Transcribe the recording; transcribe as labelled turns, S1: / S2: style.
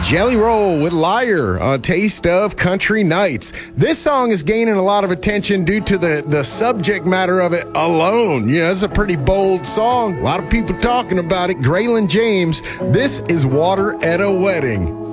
S1: Jelly Roll with Liar on Taste of Country Nights. This song is gaining a lot of attention due to the subject matter of it alone. You know, it's a pretty bold song. A lot of people talking about it. Graylin James, this is Water at a Wedding.